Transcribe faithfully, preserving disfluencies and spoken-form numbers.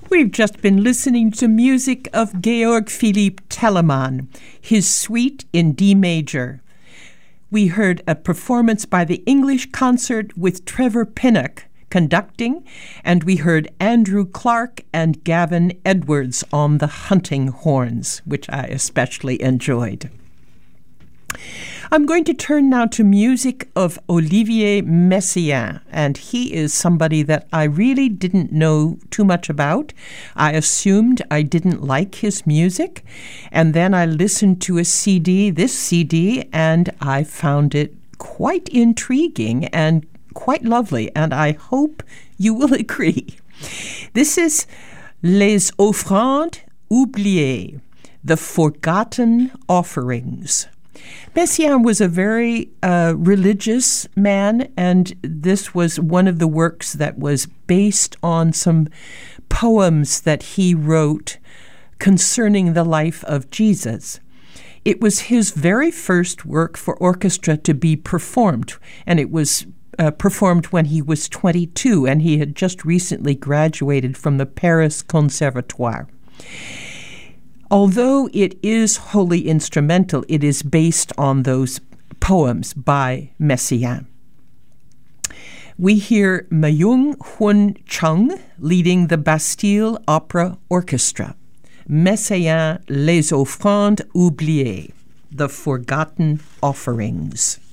We've just been listening to music of Georg Philipp Telemann, his suite in D major. We heard a performance by the English Concert with Trevor Pinnock conducting, and we heard Andrew Clark and Gavin Edwards on the hunting horns, which I especially enjoyed. I'm going to turn now to music of Olivier Messiaen, and he is somebody that I really didn't know too much about. I assumed I didn't like his music, and then I listened to a C D, this C D, and I found it quite intriguing and quite lovely, and I hope you will agree. This is Les Offrandes Oubliées, the Forgotten Offerings. Messiaen was a very uh, religious man, and this was one of the works that was based on some poems that he wrote concerning the life of Jesus. It was his very first work for orchestra to be performed, and it was uh, performed when he was twenty-two, and he had just recently graduated from the Paris Conservatoire. Although it is wholly instrumental, it is based on those poems by Messiaen. We hear Myung Hwun Chung leading the Bastille Opera Orchestra. Messiaen, Les Offrandes Oubliées, the Forgotten Offerings.